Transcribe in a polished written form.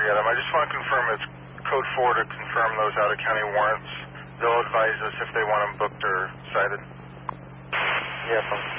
get them. I just want to confirm it's code 4 to confirm those out-of-county warrants. They'll advise us if they want them booked or cited. Yes,